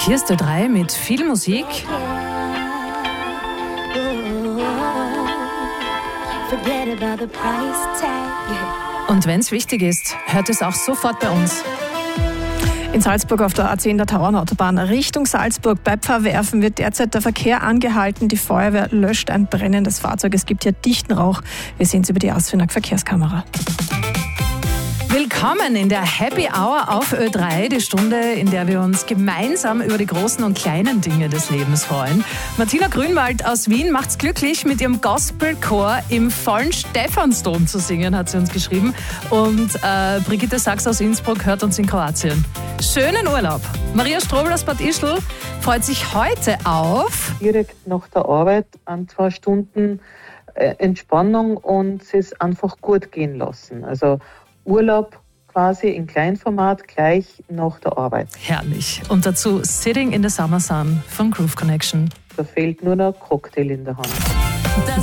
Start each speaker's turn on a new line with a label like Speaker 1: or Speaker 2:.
Speaker 1: Hier ist Ö3 mit viel Musik. Und wenn es wichtig ist, hört es auch sofort bei uns.
Speaker 2: In Salzburg auf der A10 der Tauernautobahn Richtung Salzburg bei Pfarrwerfen wird derzeit der Verkehr angehalten. Die Feuerwehr löscht ein brennendes Fahrzeug. Es gibt hier dichten Rauch. Wir sehen es über die Ausfinag Verkehrskamera.
Speaker 1: Willkommen in der Happy Hour auf Ö3, die Stunde, in der wir uns gemeinsam über die großen und kleinen Dinge des Lebens freuen. Martina Grünwald aus Wien macht's glücklich, mit ihrem Gospelchor im vollen Stephansdom zu singen, hat sie uns geschrieben. Und Brigitte Sachs aus Innsbruck hört uns in Kroatien. Schönen Urlaub. Maria Strobel aus Bad Ischl freut sich heute auf...
Speaker 3: Direkt nach der Arbeit 1-2 Stunden Entspannung und es einfach gut gehen lassen. Also Urlaub quasi in Kleinformat gleich nach der Arbeit.
Speaker 1: Herrlich. Und dazu Sitting in the Summer Sun von Groove Connection.
Speaker 3: Da fehlt nur noch ein Cocktail in der Hand.
Speaker 1: Das